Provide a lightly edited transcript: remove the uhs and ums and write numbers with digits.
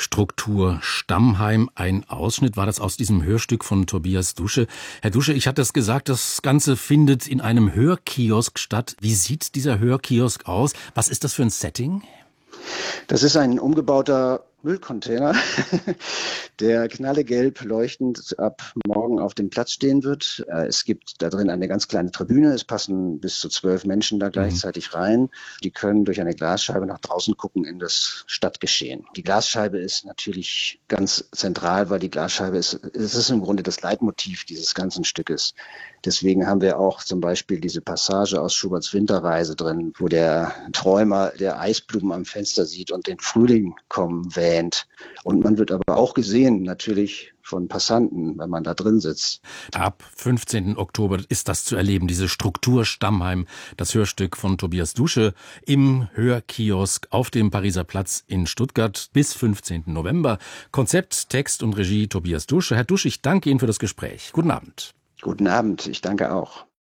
Struktur Stammheim. Ein Ausschnitt war das aus diesem Hörstück von Tobias Dusche. Herr Dusche, ich hatte es gesagt, das Ganze findet in einem Hörkiosk statt. Wie sieht dieser Hörkiosk aus? Was ist das für ein Setting? Das ist ein umgebauter Müllcontainer, der knallegelb leuchtend ab morgen auf dem Platz stehen wird. Es gibt da drin eine ganz kleine Tribüne. Es passen bis zu 12 Menschen da gleichzeitig rein. Die können durch eine Glasscheibe nach draußen gucken in das Stadtgeschehen. Die Glasscheibe ist natürlich ganz zentral, weil die Glasscheibe es ist im Grunde das Leitmotiv dieses ganzen Stückes. Deswegen haben wir auch zum Beispiel diese Passage aus Schuberts Winterreise drin, wo der Träumer der Eisblumen am Fenster sieht und den Frühling kommen wähnt. Und man wird aber auch gesehen, natürlich von Passanten, wenn man da drin sitzt. Ab 15. Oktober ist das zu erleben, diese Struktur Stammheim, das Hörstück von Tobias Dusche im Hörkiosk auf dem Pariser Platz in Stuttgart bis 15. November. Konzept, Text und Regie Tobias Dusche. Herr Dusche, ich danke Ihnen für das Gespräch. Guten Abend. Guten Abend, ich danke auch.